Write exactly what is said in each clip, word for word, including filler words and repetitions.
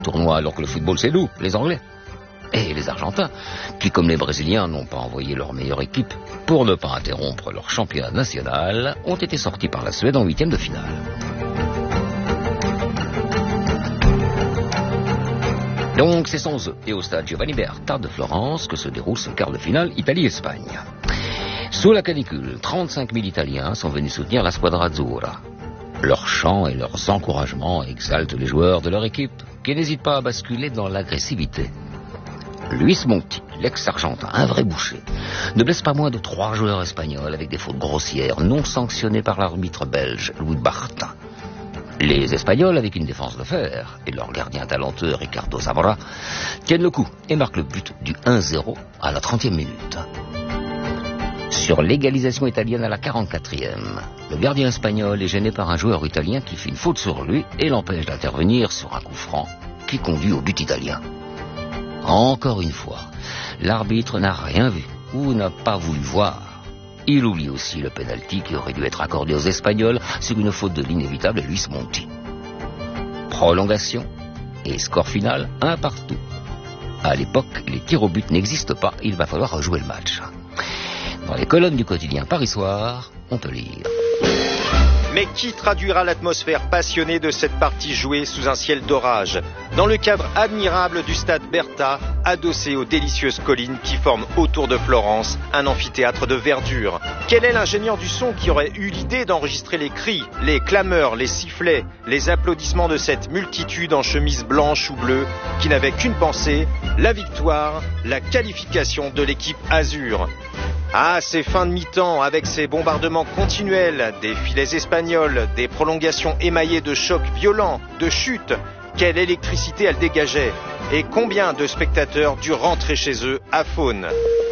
tournoi alors que le football c'est nous, les Anglais. Et les Argentins, qui comme les Brésiliens n'ont pas envoyé leur meilleure équipe pour ne pas interrompre leur championnat national, ont été sortis par la Suède en huitième de finale. Donc c'est sans eux et au stade Giovanni Berta de Florence que se déroule ce quart de finale Italie-Espagne. Sous la canicule, trente-cinq mille Italiens sont venus soutenir la Squadra Azzurra. Leurs chants et leurs encouragements exaltent les joueurs de leur équipe, qui n'hésitent pas à basculer dans l'agressivité. Luis Monti, l'ex-argentin, un vrai boucher, ne blesse pas moins de trois joueurs espagnols avec des fautes grossières non sanctionnées par l'arbitre belge Louis Barta. Les Espagnols, avec une défense de fer, et leur gardien talentueux Ricardo Zamora, tiennent le coup et marquent le but du un zéro à la trentième minute. Sur l'égalisation italienne à la quarante-quatrième, le gardien espagnol est gêné par un joueur italien qui fait une faute sur lui et l'empêche d'intervenir sur un coup franc qui conduit au but italien. Encore une fois, l'arbitre n'a rien vu ou n'a pas voulu voir. Il oublie aussi le pénalty qui aurait dû être accordé aux Espagnols sur une faute de l'inévitable Luis Monti. Prolongation et score final, un partout. À l'époque, les tirs au but n'existent pas, il va falloir rejouer le match. Dans les colonnes du quotidien Paris Soir, on peut lire. Mais qui traduira l'atmosphère passionnée de cette partie jouée sous un ciel d'orage, dans le cadre admirable du stade Berta, adossé aux délicieuses collines qui forment autour de Florence un amphithéâtre de verdure? Quel est l'ingénieur du son qui aurait eu l'idée d'enregistrer les cris, les clameurs, les sifflets, les applaudissements de cette multitude en chemise blanche ou bleue qui n'avait qu'une pensée, la victoire, la qualification de l'équipe Azur? Ah, ces fins de mi-temps avec ces bombardements continuels, des filets espagnols, des prolongations émaillées de chocs violents, de chutes. Quelle électricité elle dégageait et combien de spectateurs durent rentrer chez eux à faune.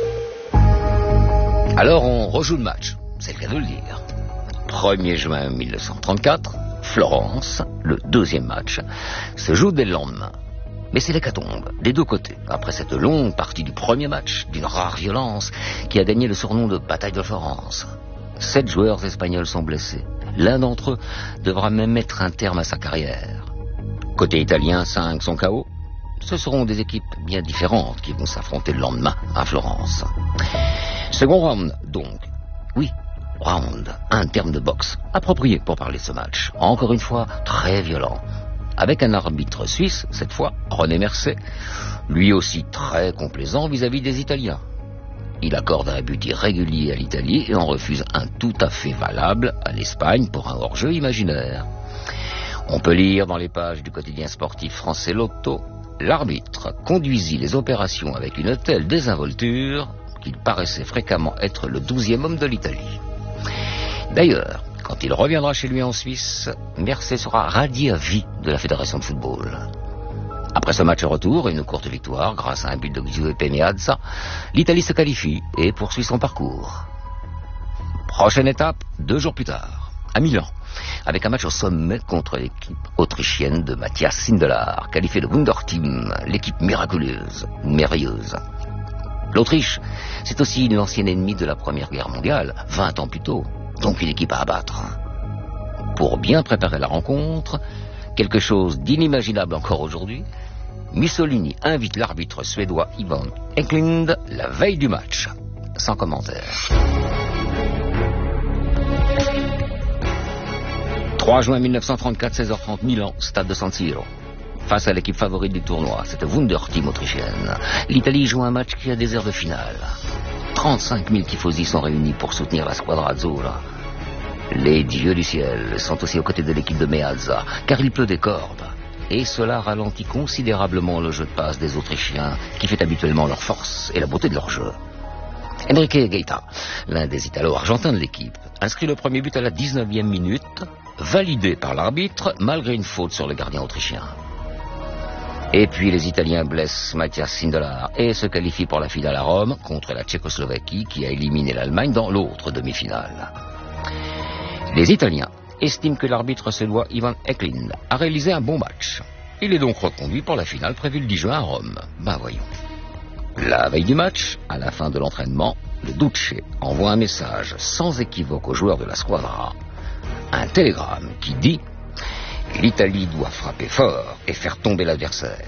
Alors on rejoue le match, c'est le cas de le dire. premier juin mille neuf cent trente-quatre, Florence, le deuxième match, se joue dès le lendemain. Mais c'est l'hécatombe, des deux côtés, après cette longue partie du premier match, d'une rare violence, qui a gagné le surnom de bataille de Florence. Sept joueurs espagnols sont blessés. L'un d'entre eux devra même mettre un terme à sa carrière. Côté italien, cinq sont K O. Ce seront des équipes bien différentes qui vont s'affronter le lendemain à Florence. Second round, donc. Oui, round, un terme de boxe, approprié pour parler de ce match. Encore une fois, très violent. Avec un arbitre suisse, cette fois, René Mercé, lui aussi très complaisant vis-à-vis des Italiens. Il accorde un but irrégulier à l'Italie et en refuse un tout à fait valable à l'Espagne pour un hors-jeu imaginaire. On peut lire dans les pages du quotidien sportif français Lotto, l'arbitre conduisit les opérations avec une telle désinvolture qu'il paraissait fréquemment être le douzième homme de l'Italie. D'ailleurs, quand il reviendra chez lui en Suisse, Mercé sera radié à vie de la Fédération de football. Après ce match retour et une courte victoire, grâce à un but de Giuseppe Meazza, l'Italie se qualifie et poursuit son parcours. Prochaine étape, deux jours plus tard, à Milan, avec un match au sommet contre l'équipe autrichienne de Matthias Sindelar, qualifiée de Wunderteam, l'équipe miraculeuse, merveilleuse. L'Autriche, c'est aussi l'ancienne ennemie de la Première Guerre mondiale, vingt ans plus tôt. Donc une équipe à abattre. Pour bien préparer la rencontre, quelque chose d'inimaginable encore aujourd'hui, Mussolini invite l'arbitre suédois Ivan Eklund la veille du match. Sans commentaire. trois juin mille neuf cent trente-quatre, seize heures trente, Milan, stade de San Siro. Face à l'équipe favorite du tournoi, cette Wunderteam autrichienne, l'Italie joue un match qui a des airs de finale. trente-cinq mille tifosi sont réunis pour soutenir la Squadra Azzurra. Les dieux du ciel sont aussi aux côtés de l'équipe de Meazza, car il pleut des cordes. Et cela ralentit considérablement le jeu de passe des Autrichiens, qui fait habituellement leur force et la beauté de leur jeu. Enrique Gueita, l'un des Italo-Argentins de l'équipe, inscrit le premier but à la dix-neuvième minute, validé par l'arbitre malgré une faute sur le gardien autrichien. Et puis les Italiens blessent Matthias Sindelar et se qualifient pour la finale à Rome contre la Tchécoslovaquie qui a éliminé l'Allemagne dans l'autre demi-finale. Les Italiens estiment que l'arbitre suédois Ivan Eklund a réalisé un bon match. Il est donc reconduit pour la finale prévue le dix juin à Rome. Ben voyons. La veille du match, à la fin de l'entraînement, le Duce envoie un message sans équivoque aux joueurs de la Squadra. Un télégramme qui dit: L'Italie doit frapper fort et faire tomber l'adversaire.